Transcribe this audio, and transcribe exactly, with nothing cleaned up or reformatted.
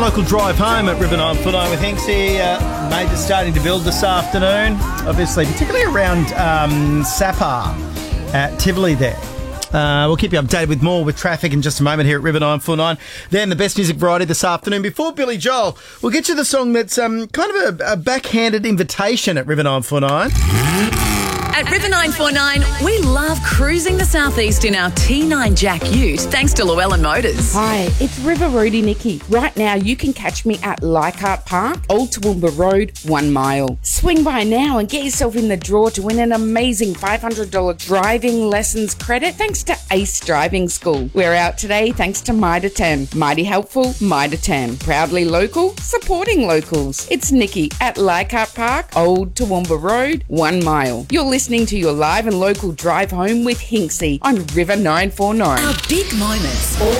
Local drive home at River nine four nine with Hinksy. Uh, Major's starting to build this afternoon, obviously, particularly around um, Sapar at Tivoli there. Uh, we'll keep you updated with more with traffic in just a moment here at River nine four nine. Then the best music variety this afternoon. Before Billy Joel, we'll get you the song that's um, kind of a, a backhanded invitation at River nine four nine. At River nine four nine, we love cruising the southeast in our T nine Jack Ute, thanks to Llewellyn Motors. Hi, it's River Roadie Nikki. Right now, you can catch me at Leichhardt Park, Old Toowoomba Road, one mile. Swing by now and get yourself in the draw to win an amazing five hundred dollars driving lessons credit thanks to Ace Driving School. We're out today thanks to Mitre ten. Mighty helpful, Mitre ten. Proudly local, supporting locals. It's Nikki at Leichhardt Park, Old Toowoomba Road, one mile. You're listening to your live and local drive home with Hinksy on River nine four nine. Our big moments all